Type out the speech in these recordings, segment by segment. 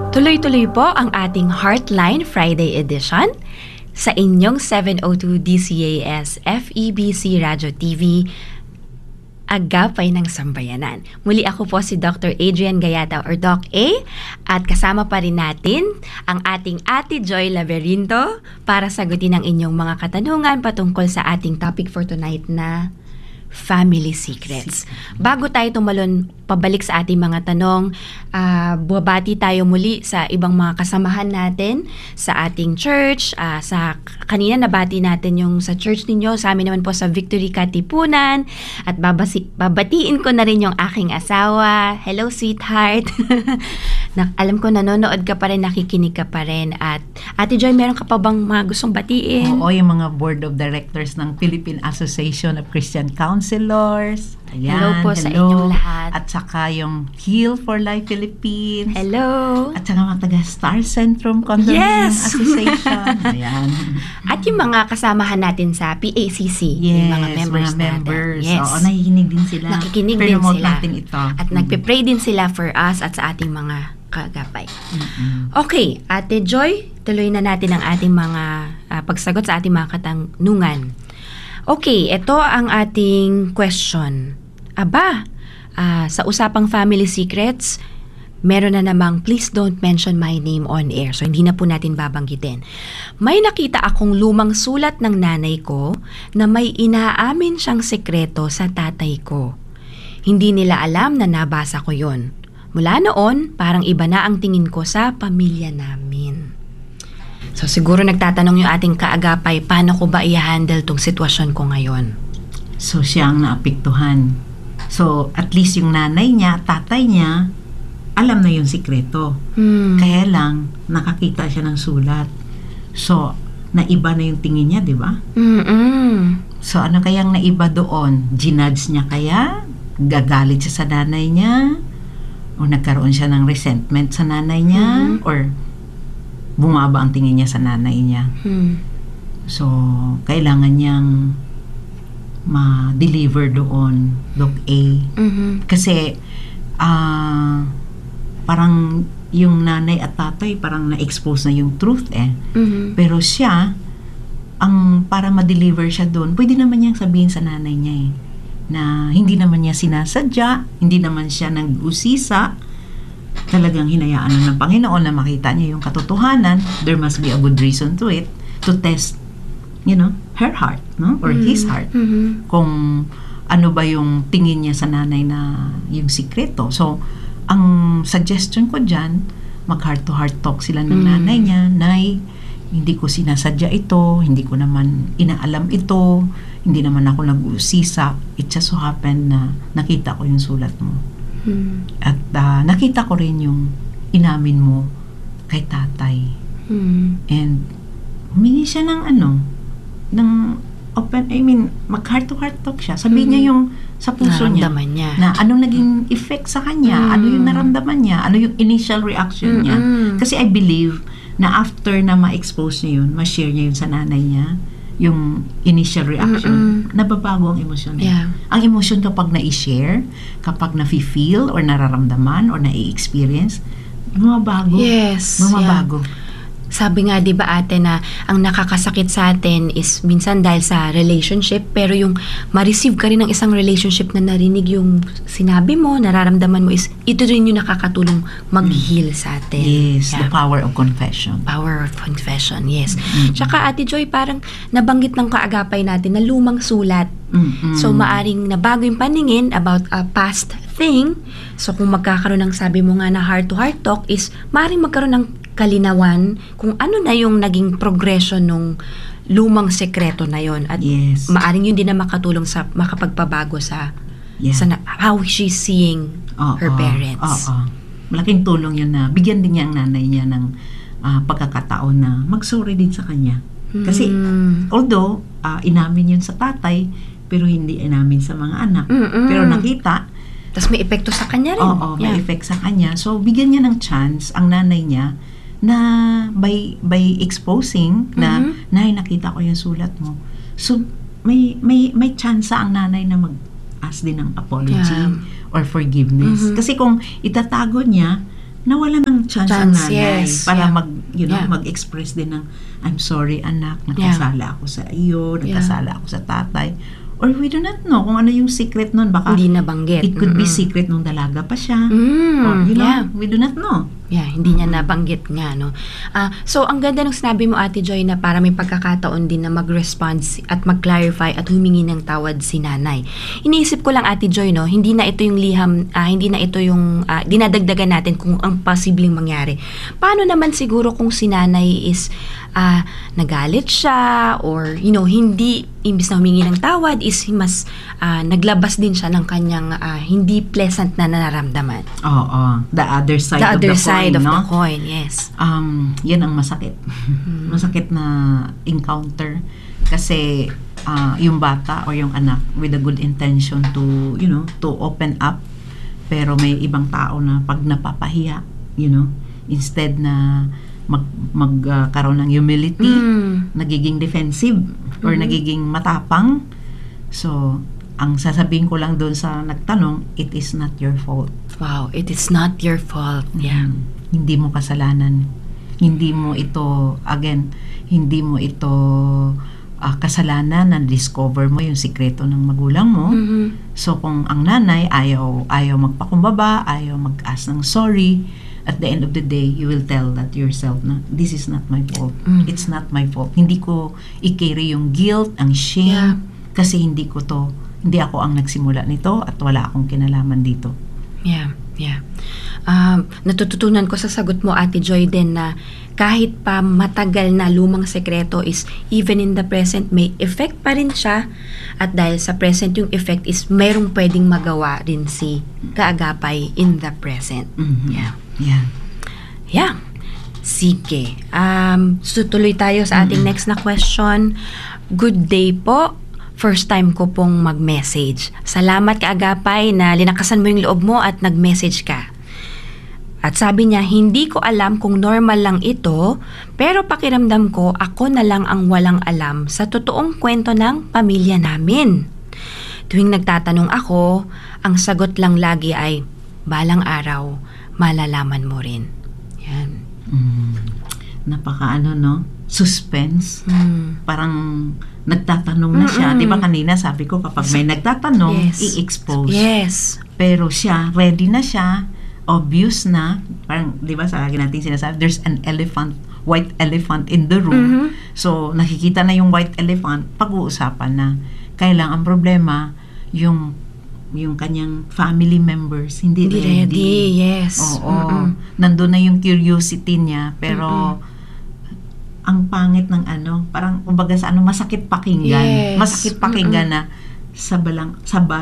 Tuloy-tuloy po ang ating Heartline Friday edition sa inyong 702 DCAS FEBC Radio TV, Agapay ng Sambayanan. Muli ako po si Dr. Adrian Gayata or Doc A, at kasama pa rin natin ang ating Ate Joy Laberinto para sagutin ang inyong mga katanungan patungkol sa ating topic for tonight na family secrets. Bago tayo tumalon pabalik sa ating mga tanong, buwabati tayo muli sa ibang mga kasamahan natin sa ating church. Kanina nabati natin yung sa church ninyo, sa amin naman po sa Victory Katipunan. At babatiin ko na rin yung aking asawa. Hello, sweetheart. Alam ko nanonood ka pa rin, nakikinig ka pa rin. At Ate Joy, meron ka pa bang mga gustong batiin? Oo, yung mga board of directors ng Philippine Association of Christian Counselors. Ayan, hello po sa inyong lahat. At saka yung Heal for Life Philippines. Hello. At saka mga taga Star Centrum Condominium Association. Ayan. At yung mga kasamahan natin sa PACC, yung mga members natin. Yes. Oo, nakikinig din sila. Nakikinig din sila. Natin ito. At nagpe-pray din sila for us at sa ating mga kagapay. Okay, Ate Joy, tuloy na natin ang ating mga pagsagot sa ating mga katanungan. Okay, ito ang ating question. Sa usapang family secrets, meron na namang please don't mention my name on air. So, hindi na po natin babanggitin. May nakita akong lumang sulat ng nanay ko na may inaamin siyang sekreto sa tatay ko. Hindi nila alam na nabasa ko yon. Mula noon, parang iba na ang tingin ko sa pamilya namin. So, siguro nagtatanong yung ating kaagapay, paano ko ba i-handle tong sitwasyon ko ngayon? So, siya ang naapektuhan. So, at least yung nanay niya, tatay niya, alam na yung sikreto. Kaya lang, nakakita siya ng sulat. So, naiba na yung tingin niya, di ba? So, ano kayang naiba doon? Ginudge niya kaya? Gagalit siya sa nanay niya? O nagkaroon siya ng resentment sa nanay niya? Or bumaba ang tingin niya sa nanay niya? So, kailangan niyang ma-deliver doon, Doc A. Kasi, parang yung nanay at tatay parang na-expose na yung truth Pero siya, para ma-deliver siya doon, pwede naman niyang sabihin sa nanay niya na hindi naman niya sinasadya, hindi naman siya nag-usisa, talagang hinayaan na ng Panginoon na makita niya yung katotohanan. There must be a good reason to it, to test, her heart, no? Or his heart. Kung ano ba yung tingin niya sa nanay na yung sikreto. So, ang suggestion ko dyan, mag-heart to heart talk sila ng nanay niya. Nay, hindi ko sinasadya ito, hindi ko naman inaalam ito, hindi naman ako nag-uusisa. It just so happened na nakita ko yung sulat mo. At nakita ko rin yung inamin mo kay tatay. And humingi siya ng mag-heart to heart talk siya. Sabihin niya yung sa puso niya na anong naging effect sa kanya, ano yung naramdaman niya, ano yung initial reaction niya. Kasi I believe na after na ma-expose niya yun, ma-share niya yun sa nanay niya, yung initial reaction, nababago ang emosyon niya. Ang emosyon kapag na-i-share, kapag na-feel or nararamdaman or na-i-experience, bumabago. Bumabago. Sabi nga, di ba ate, na ang nakakasakit sa atin is minsan dahil sa relationship, pero yung ma-receive ka rin ng isang relationship na narinig yung sinabi mo, nararamdaman mo, is ito rin yung nakakatulong mag-heal sa atin. Yes, the power of confession. Power of confession, yes. Tsaka Ate Joy, parang nabanggit ng kaagapay natin na lumang sulat. So, maaring nabago yung paningin about a past thing. So, kung magkakaroon ng, sabi mo nga na heart-to-heart talk, is maaring magkaroon ng kalinawan kung ano na yung naging progression nung lumang sekreto na yon. At maaring yun din na makatulong sa makapagpabago sa how she's seeing her parents. Malaking tulong yun na bigyan din niya ang nanay niya ng pagkakataon na mag-sorry din sa kanya. Kasi although inamin yun sa tatay, pero hindi inamin sa mga anak. Pero nakita, tas may epekto sa kanya rin. May effect sa kanya. So bigyan niya ng chance ang nanay niya na by exposing na nakita ko yung sulat mo. So may chance ang nanay na mag-ask din ng apology or forgiveness. Kasi kung itatago niya, nawala ng chance ang nanay yes. para Yeah. mag-express din ng, I'm sorry anak, nakasala ako sa iyo, nakasala ako sa tatay. Or we do not know kung ano yung secret nun. Baka Hindi nabanggit. it could be secret nung dalaga pa siya. Or, we do not know. Yeah, hindi niya nabanggit nga, no? So, ang ganda ng sinabi mo, Ate Joy, na para may pagkakataon din na mag-respond at mag-clarify at humingi ng tawad si nanay. Iniisip ko lang, Ate Joy, no? Hindi na ito yung liham, hindi na ito yung dinadagdagan natin kung ang posibleng mangyari. Paano naman siguro kung si nanay is nagalit siya or, hindi, imbis na humingi ng tawad, is mas naglabas din siya ng kanyang hindi pleasant na nararamdaman. Oo. The other side of the coin. Side of no? the coin, yes. Yan ang masakit. Masakit na encounter kasi yung bata or yung anak with a good intention to open up, pero may ibang tao na pag napapahiya, instead na magkaroon ng humility, nagiging defensive or nagiging matapang. So, ang sasabihin ko lang doon sa nagtanong, it is not your fault. Wow, it is not your fault. Yeah. Hindi mo kasalanan. Hindi mo ito kasalanan na discover mo yung sikreto ng magulang mo. So kung ang nanay ayaw magpakumbaba, ayaw mag-ask ng sorry, at the end of the day, you will tell that yourself na this is not my fault. It's not my fault. Hindi ko i-carry yung guilt, ang shame, kasi hindi ako ang nagsimula nito at wala akong kinalaman dito. Yeah. Natututunan ko sa sagot mo, Ate Joy, din na kahit pa matagal na lumang sekreto is even in the present may effect pa rin siya, at dahil sa present yung effect is mayroong pwedeng magawa rin si kaagapay in the present. Yeah. Sige. So tuloy tayo sa ating next na question. Good day po. First time ko pong mag-message. Salamat kaagapay na linakasan mo yung loob mo at nag-message ka. At sabi niya, hindi ko alam kung normal lang ito, pero pakiramdam ko ako na lang ang walang alam sa totoong kwento ng pamilya namin. Tuwing nagtatanong ako, ang sagot lang lagi ay, balang araw, malalaman mo rin. Yan. Suspense. Parang nagtatanong na siya. Di ba kanina sabi ko, kapag may nagtatanong, i-expose. Yes. Pero siya, ready na siya, obvious na, parang, di ba sa lagi natin sinasabi, there's an white elephant in the room. So, nakikita na yung white elephant, pag-uusapan na. Kaya lang, ang problema, yung kanyang family members, hindi ready. Yes. Oo. Nandun na yung curiosity niya, pero ang pangit ng parang kumbaga sa masakit pakinggan. Yes. Masakit pakinggan na sa balang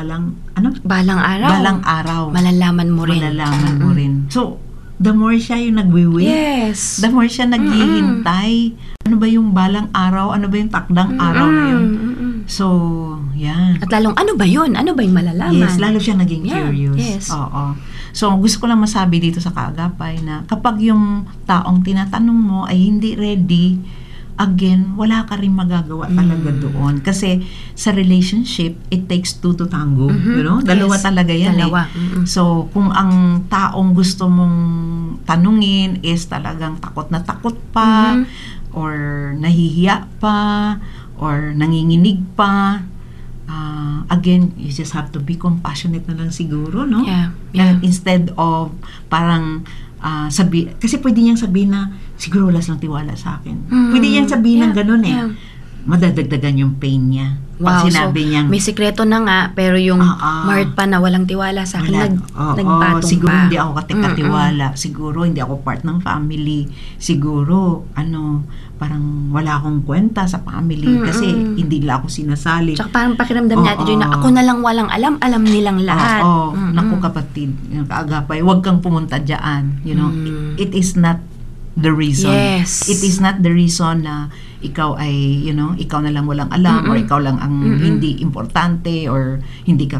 Balang araw. Malalaman mo rin. So, the more siya yung nagwi-wait, the more siya naghihintay. Ano ba yung balang araw? Ano ba yung takdang araw na yun? So, yan. At lalong, ano ba yun? Ano ba yung malalaman? Yes, lalo siya naging curious. Yes. Oo. So, gusto ko lang masabi dito sa kaagapay na kapag yung taong tinatanong mo ay hindi ready, again, wala ka rin magagawa talaga doon. Kasi sa relationship, it takes two to tango. Dalawa talaga yan. So, kung ang taong gusto mong tanungin is talagang takot na takot pa, or nahihiya pa, or nanginginig pa, again, you just have to be compassionate na lang siguro, no? Yeah. Instead of parang kasi pwede niyang sabihin na siguro wala silang tiwala sa akin. Pwede niyang sabihin ng ganun madadagdagan yung pain niya. Pag sinabi niyang may sikreto na nga, pero yung Mart pa na walang tiwala sa akin, nagpatong siguro pa. Hindi ako katiwala. Siguro hindi ako part ng family. Siguro, parang wala akong kwenta sa family kasi hindi nila ako sinasali. Tsaka parang pakiramdam niya, Ate Joy, na ako na lang walang alam nilang lahat. Naku kapatid, kaagapay, huwag kang pumunta dyan. It is not the reason. Yes. It is not the reason na ikaw ay, ikaw na lang walang alam or ikaw lang ang hindi importante or hindi ka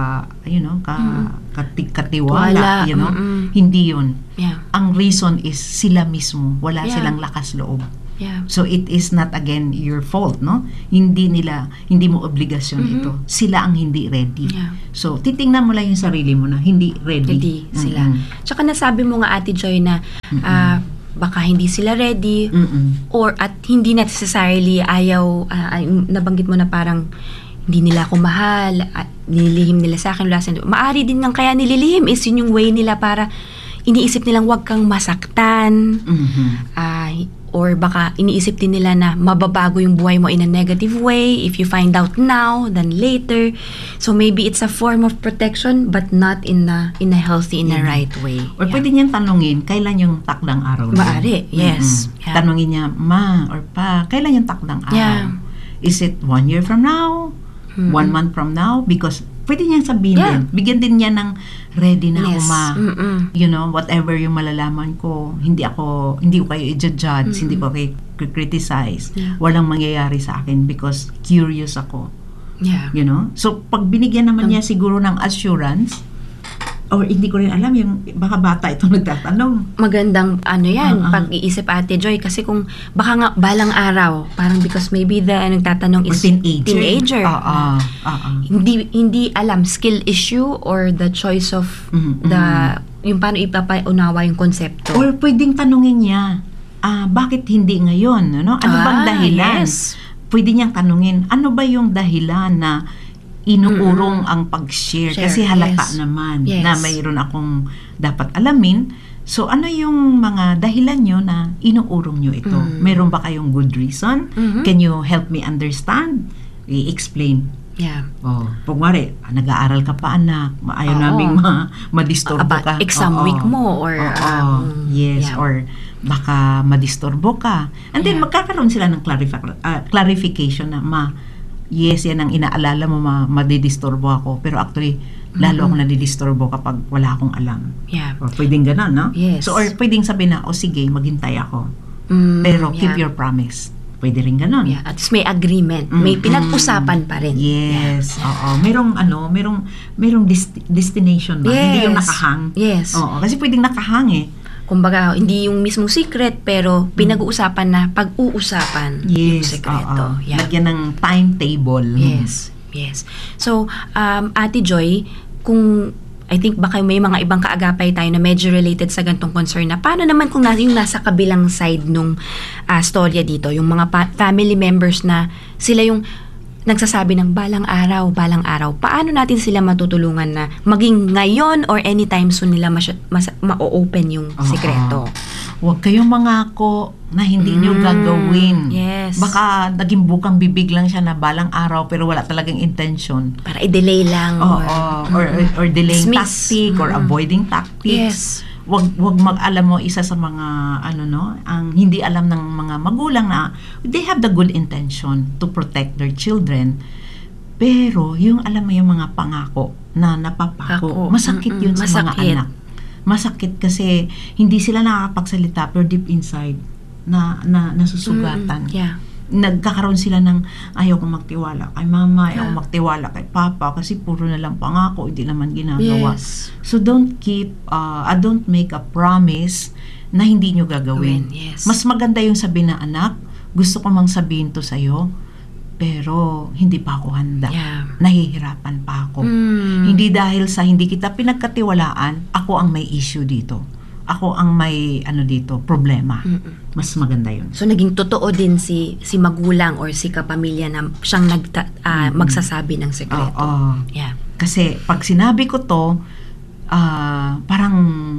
katiwala, Hindi yun. Yeah. Ang reason is sila mismo. Wala silang lakas loob. Yeah. So it is not again your fault, no? Hindi mo obligasyon ito. Sila ang hindi ready. Yeah. So titingnan mo lang yung sarili mo na hindi ready. Ready sila. Tsaka nasabi mo nga, Ate Joy, na baka hindi sila ready or at hindi necessarily nabanggit mo na parang hindi nila ako mahal at nililihim nila sa akin. Maari din nga kaya nililihim is yun yung way nila para iniisip nilang wag kang masaktan. Or baka iniisip din nila na mababago yung buhay mo in a negative way if you find out now than later. So maybe it's a form of protection but not in a healthy, in a right way. Or pwede niyang tanungin, kailan yung takdang araw? Maari, yes. Yeah. Tanungin niya, ma or pa, kailan yung takdang araw? Yeah. Is it 1 year from now? 1 month from now? Because pwede niyang sabihin din. Bigyan din niya ng ready na ako, ma. You know, whatever yung malalaman ko, hindi ko kayo i-judge, hindi ko kayo criticize. Yeah. Walang mangyayari sa akin because curious ako. Yeah. You know? So, pag binigyan naman niya siguro ng assurance, or hindi ko rin alam, yung baka bata itong nagtatanong. Magandang pag-iisip, Ate Joy, kasi kung baka nga balang araw, parang because maybe the nagtatanong is teenager. Hindi alam, skill issue or the choice of yung paano ipapaunawa yung konsepto. Or pwedeng tanungin niya, bakit hindi ngayon? Ano bang dahilan? Yes. Pwede niyang tanungin, ano ba yung dahilan na inuurong ang pag-share? Kasi halata naman na mayroon akong dapat alamin. So, ano yung mga dahilan nyo na inuurong nyo ito? Meron ba kayong good reason? Can you help me understand? I-explain. Yeah. Pagwari, nag-aaral ka pa, anak. Ayaw naming madisturbo ka. Exam week mo or or baka madisturbo ka. And then magkakaroon sila ng clarification na, yes, yan ang inaalala mo, madidisturbo ako. Pero actually, lalo ako nadidisturbo kapag wala akong alam. Yeah. Or pwedeng ganun, no? Yes. So, or pwedeng sabihin na, sige, maghintay ako. Pero keep your promise. Pwede rin ganun. Yeah. At least may agreement. May pinag-usapan pa rin. Yes. Oo. Merong destination ba? Yes. Hindi yung nakahang. Yes. Oo. Kasi pwedeng nakahang Kumbaga, hindi yung mismong secret, pero pinag-uusapan na pag-uusapan yung sekreto. Yeah. Lagyan ng timetable. Yes. So, Ate Joy, kung I think baka may mga ibang kaagapay tayo na medyo related sa gantong concern na paano naman kung yung nasa kabilang side nung storya dito, yung mga family members na sila yung nagsasabi ng balang araw, paano natin sila matutulungan na maging ngayon or anytime soon nila ma-open yung sekreto? Huwag kayong mangako na hindi nyo gagawin. Yes. Baka naging bukang bibig lang siya na balang araw pero wala talagang intention. Para i-delay lang. Or delaying tactic or avoiding tactics. Yes. Wag mag-alam mo, isa sa mga ang hindi alam ng mga magulang na they have the good intention to protect their children, pero yung alam mo yung mga pangako na napapako, masakit yun sa mga anak. Masakit kasi hindi sila nakakapagsalita pero deep inside na nasusugatan. Yeah. Nagkakaroon sila ng ayaw kong magtiwala kay mama, ayaw kong magtiwala kay papa kasi puro na lang pangako, hindi naman ginagawa. Yes. So don't make a promise na hindi nyo gagawin. Yes. Mas maganda yung sabihin na, anak, gusto ko mang sabihin to sa'yo, pero hindi pa ako handa. Yeah. Nahihirapan pa ako. Hindi dahil sa hindi kita pinagkatiwalaan, ako ang may issue dito. Ako ang may dito, problema. Mas maganda yun. So naging totoo din si magulang or si kapamilya na siyang magsasabi ng sekreto. Yeah. Kasi pag sinabi ko to, parang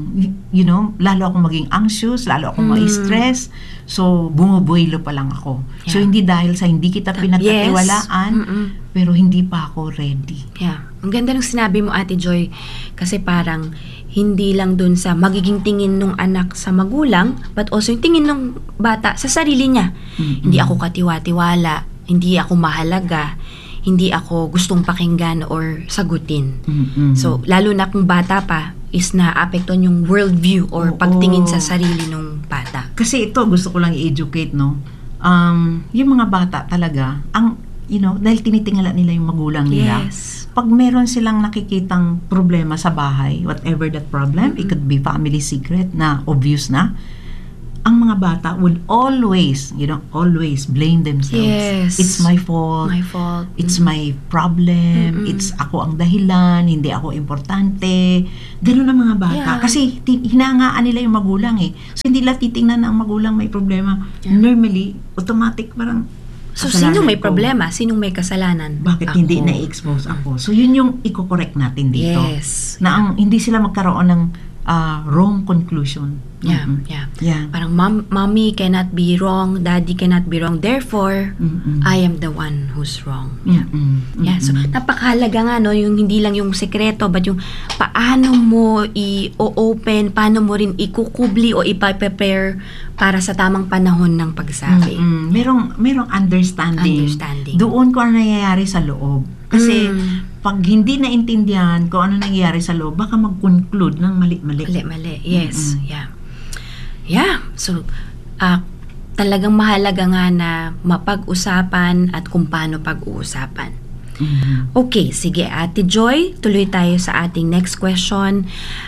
lalo akong maging anxious, lalo akong ma-stress. So bumubuelo pa lang ako. Yeah. So hindi dahil sa hindi kita pinagkatiwalaan, pero hindi pa ako ready. Yeah. Ang ganda ng sinabi mo, Ate Joy, kasi parang hindi lang dun sa magiging tingin ng anak sa magulang, but also yung tingin ng bata sa sarili niya. Hindi ako katiwa-tiwala, hindi ako mahalaga, hindi ako gustong pakinggan or sagutin. So, lalo na kung bata pa, is na-apektuhan yung worldview or pagtingin sa sarili ng bata. Kasi ito, gusto ko lang i-educate, no? Yung mga bata talaga, dahil tinitingala nila yung magulang nila. Yes. Pag meron silang nakikitang problema sa bahay, whatever that problem, it could be family secret na obvious na, ang mga bata would always blame themselves. Yes. It's my fault. My fault. It's my problem. It's ako ang dahilan, hindi ako importante. Ganun ang mga bata. Yeah. Kasi hinangaan nila yung magulang eh. So hindi nila titingnan na ang magulang may problema. Normally, automatic parang So, kasalanan sino may ko. problema? Sinong may kasalanan? Bakit Ako. hindi na-expose ako? So yun yung i-correct natin dito. Yes. Na hindi sila magkaroon ng wrong conclusion. Yeah, Mm-mm. yeah. Yeah. Parang mommy cannot be wrong, daddy cannot be wrong, therefore, Mm-mm. I am the one who's wrong. Yeah. Mm-mm. Yeah, so Mm-mm. napakahalaga nga no, yung hindi lang yung sekreto but yung paano mo i-open, paano mo rin ikukubli o ipa-prepare para sa tamang panahon ng pagsabi. Mm-mm. Merong understanding. Understanding. Doon kung ano nangyayari sa loob. Kasi pag hindi naintindihan kung ano nangyayari sa loob, baka mag-conclude ng mali-mali. Mali. Yes, Mm-mm. yeah. Yeah, so talagang mahalaga nga na mapag-usapan at kung paano pag-uusapan. Mhm. Okay, sige Ate Joy, tuloy tayo sa ating next question.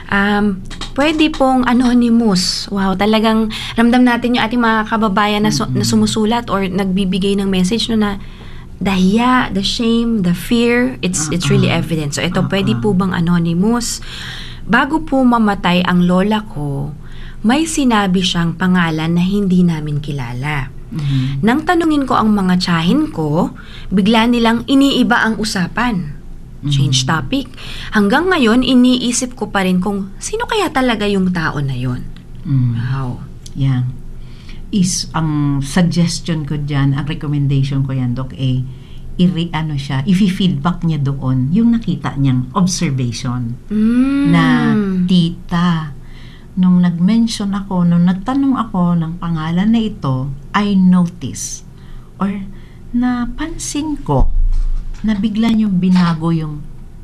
Pwede pong anonymous. Wow, talagang ramdam natin yung ating mga kababayan na, na sumusulat or nagbibigay ng message no na the hiya, the shame, the fear, it's really evident. So ito, pwede po bang anonymous? Bago po mamatay ang lola ko, may sinabi siyang pangalan na hindi namin kilala. Mhm. Nang tanungin ko ang mga tiyahin ko, bigla nilang iniiba ang usapan. Change topic. Hanggang ngayon, iniisip ko pa rin kung sino kaya talaga yung tao na yon. Mm. Wow. Yeah. Ang suggestion ko dyan, ang recommendation ko yan, Doc A, i-feedback niya doon yung nakita niyang observation. Na, tita, nung nag-mention ako, nung nagtanong ako ng pangalan na ito, I notice or napansin ko na bigla niyong binago yung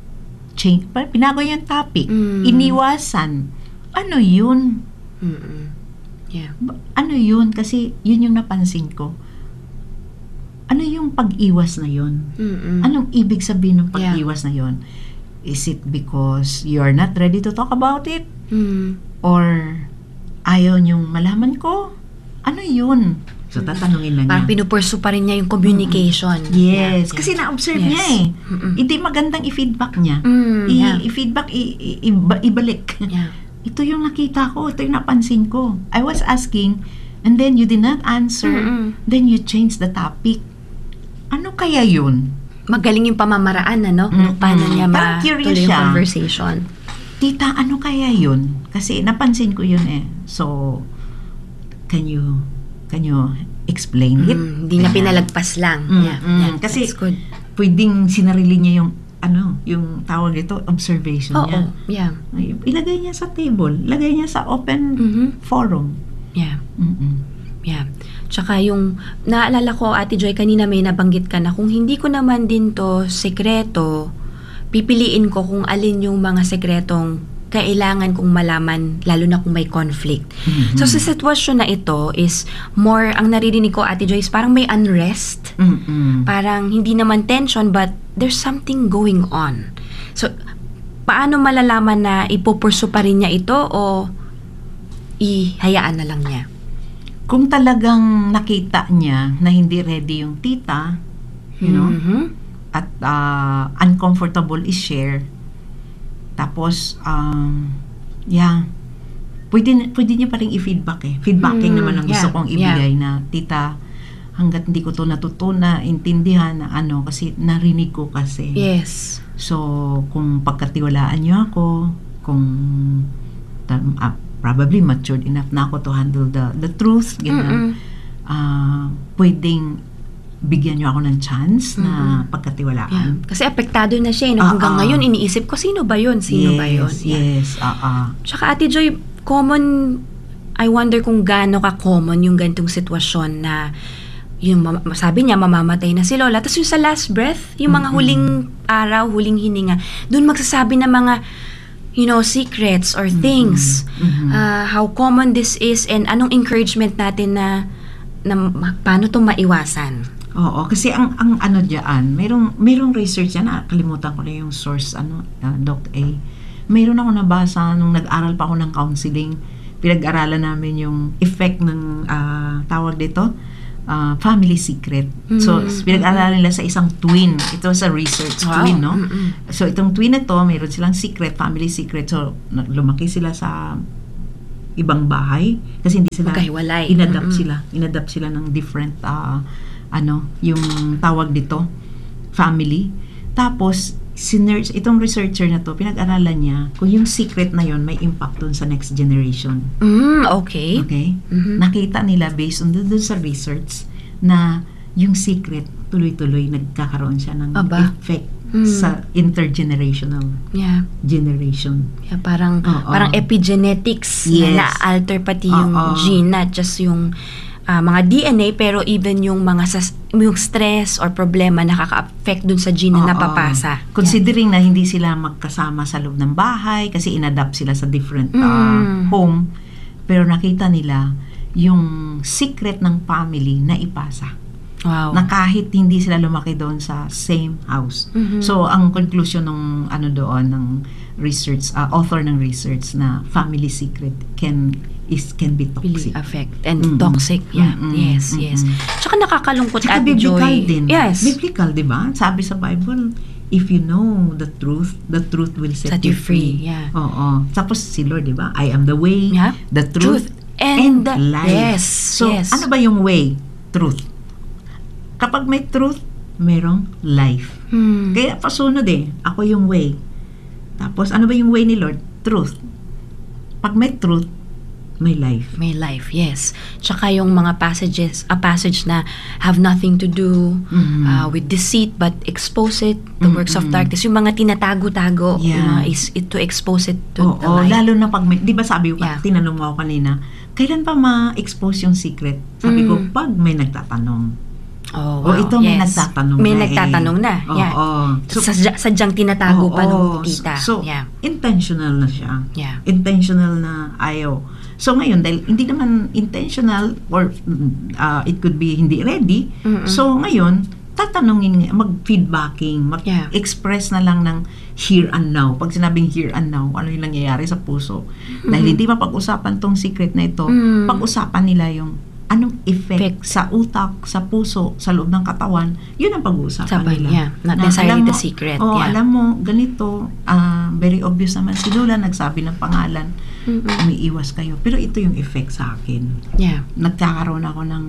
topic. Iniwasan. Ano yun? Yeah. Ano yun? Kasi yun yung napansin ko. Ano yung pag-iwas na yun? Anong ibig sabihin ng pag-iwas na yun? Is it because you're not ready to talk about it? Or ayaw niyong malaman ko? Ano yun? So, tatanungin lang Parang niya. pinupursu pa rin niya yung communication. Yes. Yeah. Kasi na-observe Yes. niya eh. Hindi magandang i-feedback niya. Yeah. I-feedback, ibalik. Yeah. Ito yung nakita ko. Ito yung napansin ko. I was asking and then you did not answer. Then you changed the topic. Ano kaya yun? Magaling yung pamamaraan, ano? Paano niya Parang curious matuloy yung siya. conversation. Tita, ano kaya yun? Kasi napansin ko yun eh. So, can you explain it? Hindi na pinalagpas lang. Yeah. Kasi That's good. pwedeng sinarili niya yung tawag ito, observation niya. Yeah. Ilagay niya sa table. Ilagay niya sa open forum. Yeah. Mm-mm. Yeah. Tsaka yung, naalala ko, Ate Joy, kanina may nabanggit ka na kung hindi ko naman din to sekreto, pipiliin ko kung alin yung mga sekretong kailangan kong malaman, lalo na kung may conflict. So, sa sitwasyon na ito is more, ang naririnig ko, Ate Joy, is parang may unrest. Parang hindi naman tension, but there's something going on. So, paano malalaman na ipupursu pa rin niya ito o ihayaan na lang niya? Kung talagang nakita niya na hindi ready yung tita, you know, at uncomfortable i-share, tapos, pwede niya pa rin i-feedback eh. Feedbacking naman ang gusto kong ibigay na, tita, hanggat hindi ko to intindihan na kasi narinig ko kasi. Yes. So, kung pagkatiwalaan niyo ako, kung probably matured enough na ako to handle the truth, ganyan, pwedeng bigyan niyo ako ng chance na pagkatiwalaan. Yeah. Kasi apektado na siya. Hanggang ngayon, iniisip ko, sino ba yun? Yes. Tsaka Ate Joy, I wonder kung gaano ka-common yung ganitong sitwasyon na yung sabi niya, mamamatay na si Lola. Tapos yung sa last breath, yung mga huling araw, huling hininga, doon magsasabi ng mga secrets or things. How common this is and anong encouragement natin na paano to maiwasan. Oo, kasi ang ano diyan, merong research yan, kalimutan ko na yung source, Doc A. Mayroon ako nabasa nung nag-aral pa ako ng counseling, pinag-aralan namin yung effect ng tawag dito, family secret. So, pinag-aralan nila sa isang twin. Ito sa research, twin, no? So, itong twin na to, mayroon silang secret, family secret. So, lumaki sila sa ibang bahay kasi hindi sila magkahiwalay. Inadapt sila ng different yung tawag dito, family. Tapos itong researcher na to, pinag-aralan niya kung yung secret na yon may impact dun sa next generation. Okay. Nakita nila based on dun sa research na yung secret tuloy-tuloy nagkakaroon siya ng effect sa intergenerational generation. Yeah, parang epigenetics na alter pati yung gene, not just yung mga DNA, pero even yung yung stress or problema nakaka-affect dun sa gene na napapasa. Considering na hindi sila magkasama sa loob ng bahay kasi inadapt sila sa different home, pero nakita nila yung secret ng family na ipasa. Wow. Na kahit hindi sila lumaki doon sa same house. So, ang conclusion ng ng research, author ng research na family secret can be toxic. Really affect and toxic. Yeah. Yes. Tsaka nakakalungkot, Ate Joy. Biblical din. Yes. Biblical, di ba? Sabi sa Bible, if you know the truth will set you free. Yeah. Oo. Tapos si Lord, di ba? I am the way, the truth, and life. Yes. So, ano ba yung way? Truth. Kapag may truth, merong life. Kaya pasunod ako yung way. Tapos, ano ba yung way ni Lord? Truth. Pag may truth, may life. May life, yes. Tsaka yung mga passage na have nothing to do with deceit but expose it, the works of darkness. Yung mga tinatago-tago is to expose it to the light. Lalo na pag may, di ba sabi ko, tinanong mo ako kanina, kailan pa ma-expose yung secret? Sabi ko, pag may nagtatanong. Ito may nagtatanong may nagtatanong na. So, sadyang tinatago pa nung tita. So, intentional na siya. Intentional na ayaw. So, ngayon, dahil hindi naman intentional or it could be hindi ready, so, ngayon, tatanungin, mag-feedbacking, mag-express na lang ng here and now. Pag sinabing here and now, ano yung nangyayari sa puso? Dahil hindi mapag-usapan tong secret na ito, pag-usapan nila yung anong effect sa utak, sa puso, sa loob ng katawan, yun ang pag-uusapan nila. Not necessarily the secret. Alam mo, ganito, very obvious naman si Lola, nagsabi ng pangalan, umiiwas kayo. Pero ito yung effect sa akin. Nagkakaroon ako ng,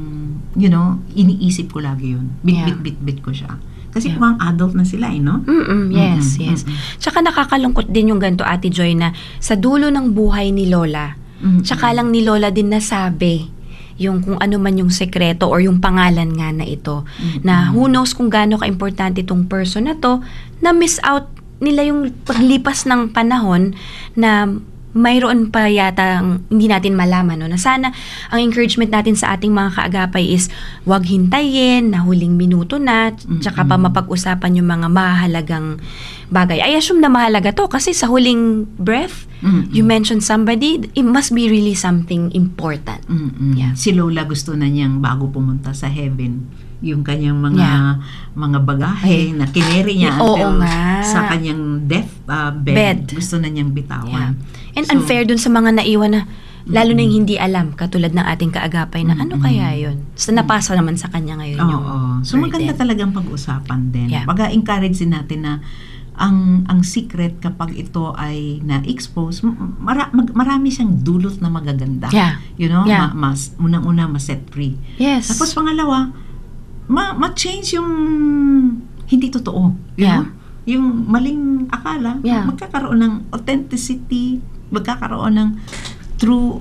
iniisip ko lagi yun. Bit ko siya. Kasi mukhang adult na sila, no? Yes. Tsaka nakakalungkot din yung ganito, Ate Joy, na sa dulo ng buhay ni Lola, tsaka lang ni Lola din nasabi yung kung ano man yung sekreto or yung pangalan nga na ito, na who knows kung gaano ka-importante itong person na to, na miss out nila yung paglipas ng panahon na mayroon pa yata hindi natin malaman, no? Na sana ang encouragement natin sa ating mga kaagapay is wag hintayin na huling minuto na, tsaka pa mapag-usapan yung mga mahalagang bagay. I assume na mahalaga to kasi sa huling breath, you mentioned somebody, it must be really something important. Si Lola gusto na niyang bago pumunta sa heaven, yung kanyang mga bagahe na kineri niya sa kanyang death bed. Gusto na niyang bitawan. And unfair dun sa mga naiwan na, lalo na yung hindi alam, katulad ng ating kaagapay na ano kaya yun? So, napasa naman sa kanya ngayon yung So, maganda talagang pag-usapan din. Pag-encourage din natin na ang secret kapag ito ay na-expose, marami siyang dulot na magaganda. Unang-una, ma-set free. Yes. Tapos pangalawa, ma-change yung hindi totoo. Yung maling akala, magkakaroon ng authenticity, magkakaroon ng true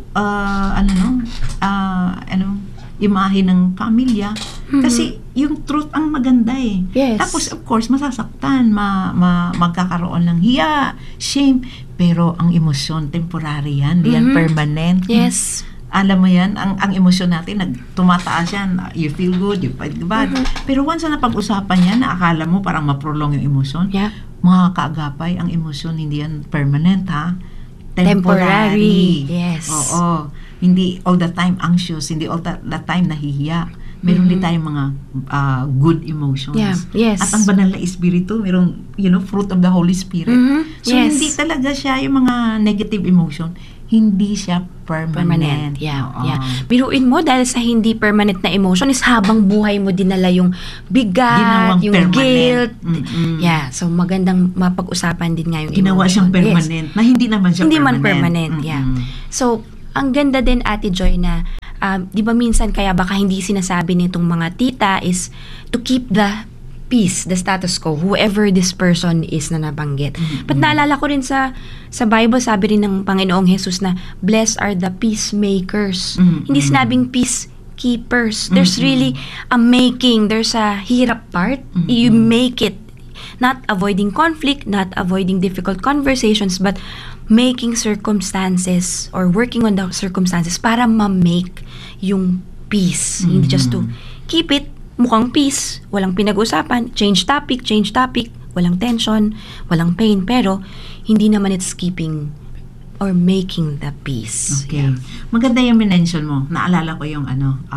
imahe ng pamilya. Kasi yung truth ang maganda Tapos of course masasaktan, magkakaroon ng hiya, shame, pero ang emosyon temporary yan, yan permanent. Yes. Alam mo yan, ang emosyon natin, tumataas yan, you feel good, you feel bad. Pero once na napag-usapan yan, na akala mo parang ma-prolong yung emosyon, mga kaagapay, ang emosyon hindi yan permanent, temporary. Yes. Oo. Hindi all the time anxious, hindi all the time nahihiya. Meron din tayong mga good emotions. Yes. At ang banal na espiritu, merong, fruit of the Holy Spirit. So, hindi talaga siya yung mga negative emotion. hindi siya permanent. Yeah, Oo. yeah. Biruin mo, dahil sa hindi permanent na emotion is habang buhay mo dinala yung bigat, Ginawang yung permanent. guilt. Mm-mm. Yeah, so magandang mapag-usapan din nga yung Ginawa emotion. siyang Yes. permanent, na hindi naman siya Hindi man permanent. permanent, yeah. So, ang ganda din, Ate Joy, na di ba minsan kaya baka hindi sinasabi nitong mga tita is to keep the peace, the status quo, whoever this person is na nabanggit. But naalala ko rin sa Bible, sabi rin ng Panginoong Jesus na blessed are the peacemakers. Hindi sinabing peacekeepers. There's really a making, there's a hirap part. You make it. Not avoiding conflict, not avoiding difficult conversations, but making circumstances or working on the circumstances para ma-make yung peace. Hindi just to keep it mukhang peace, walang pinag-usapan, change topic, walang tension, walang pain, pero hindi naman it's keeping or making the peace. Okay. Maganda yung minention mo. Naalala ko yung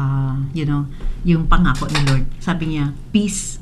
yung pangako ni Lord. Sabi niya, peace,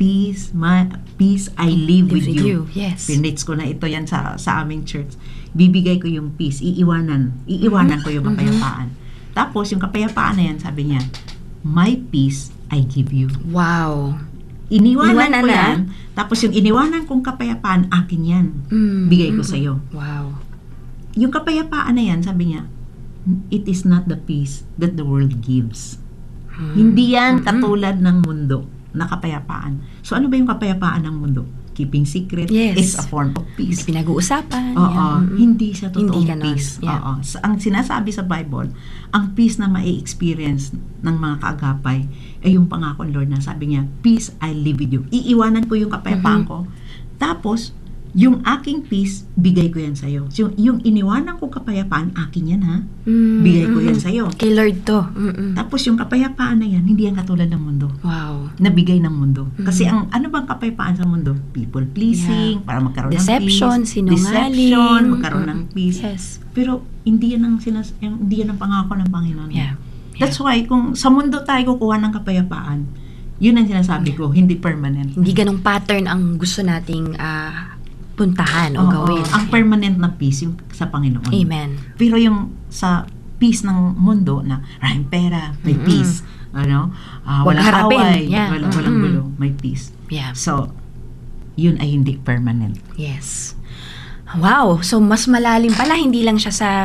peace I live with you. Yes. Pinits ko na ito yan sa aming church. Bibigay ko yung peace. Iiwanan ko yung kapayapaan. Tapos yung kapayapaan na yan, sabi niya, my peace I give you. Wow. Iniwanan ko yan. Tapos yung iniwanan kong kapayapaan, akin yan. Bigay ko sa'yo. Wow. Yung kapayapaan na yan, sabi niya, it is not the peace that the world gives. Hindi yan katulad ng mundo na kapayapaan. So ano ba yung kapayapaan ng mundo? Keeping secret is a form of peace. Hindi pinag-uusapan. Oo. Hindi siya totoong Hindi ganon. peace. Yeah. Oo. Ang sinasabi sa Bible, ang peace na mai-experience ng mga kaagapay ay yung pangako ng Lord na sabi niya, peace I live with you. Iiwanan ko yung kapayapaan ko. Tapos, yung aking peace, bigay ko yan sa'yo. So, yung iniwanan ko kapayapaan, akin yan ha. Bigay ko yan sa'yo. Kay Lord to. Tapos yung kapayapaan na yan, hindi yan katulad ng mundo. Wow. Nabigay ng mundo. Kasi ano bang kapayapaan sa mundo? People pleasing, para magkaroon Deception, ng peace. sinungaling. Deception, magkaroon ng peace. Yes. Pero hindi yan hindi yan ang pangako ng Panginoon. Yeah. That's why kung sa mundo tayo kukuha ng kapayapaan, yun ang sinasabi ko, hindi permanent. Hindi ganong pattern ang gusto nating puntahan o gawin. Ang permanent na peace yung sa Panginoon. Amen. Pero yung sa peace ng mundo na maraming pera, may peace. Walang harapin. away, Yeah. walang gulo, may peace. Yeah. So, yun ay hindi permanent. Yes. Wow. So, mas malalim pala. Hindi lang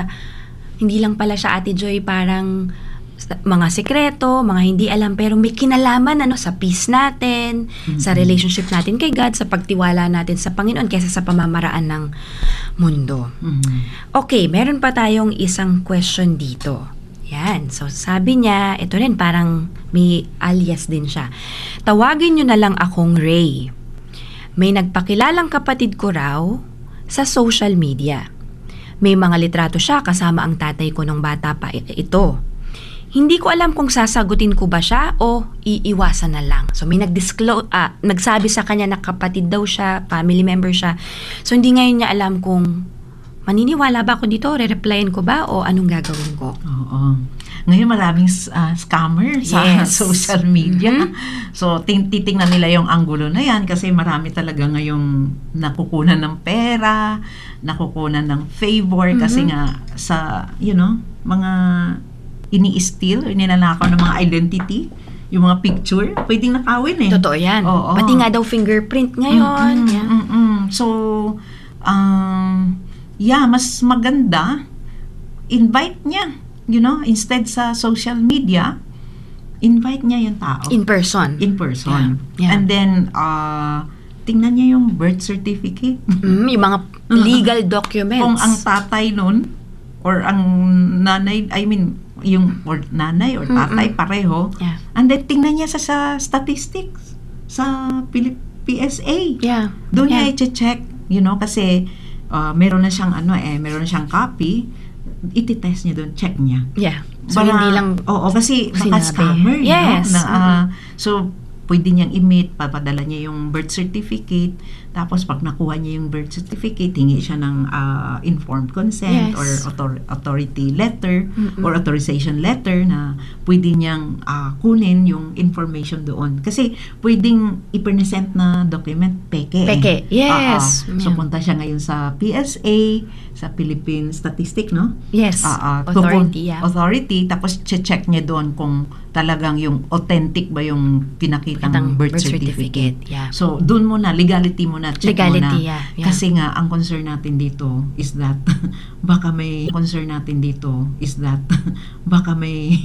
pala siya, Ate Joy, parang mga sekreto, mga hindi alam, pero may kinalaman sa peace natin, sa relationship natin kay God, sa pagtiwala natin sa Panginoon kaysa sa pamamaraan ng mundo. Okay, meron pa tayong isang question dito. Yan. So, sabi niya, ito rin, parang may alias din siya. Tawagin niyo na lang akong Ray. May nagpakilalang kapatid ko raw sa social media. May mga litrato siya kasama ang tatay ko nung bata pa ito. Hindi ko alam kung sasagutin ko ba siya o iiwasan na lang. So may nagsabi sa kanya na kapatid daw siya, family member siya. So hindi ngayon niya alam kung maniniwala ba ako dito, re-replyin ko ba o anong gagawin ko. Oo. Ngayon maraming scammer sa social media. So titingnan nila yung anggulo na yan kasi marami talaga ngayong nakukunan ng pera, nakukunan ng favor kasi nga sa, mga ini-steal, ninanakaw ng mga identity, yung mga picture, pwedeng nakawin eh. Totoo yan. Oo. Pati nga daw fingerprint ngayon. So, mas maganda, invite niya, instead sa social media, invite niya yung tao. In person. Yeah. And then, tingnan niya yung birth certificate. Yung mga legal documents. Kung ang tatay nun, or ang nanay, or nanay or tatay pareho. Yeah. And then tingnan niya sa statistics sa PSA. Yeah. Doon niya i-check, kasi meron na siyang meron na siyang copy. Iti-test niya doon, check niya. Yeah. So hindi lang kasi baka scammer, yes. So pwede niyang i-meet, papadala niya yung birth certificate, Tapos pag nakuha niya yung birth certificate, hingi siya ng informed consent Yes. or authority letter or authorization letter na pwede niyang kunin yung information doon. Kasi pwedeng i-present na document peke. Peke. Yes. So punta siya ngayon sa PSA, sa Philippine Statistic, no? Yes. Authority, yeah. Authority, tapos check niya doon kung talagang yung authentic ba yung pinakitang birth certificate. Yeah. So, doon muna, legality muna, check Legality, muna. yeah. Kasi nga, ang concern natin dito is that, baka may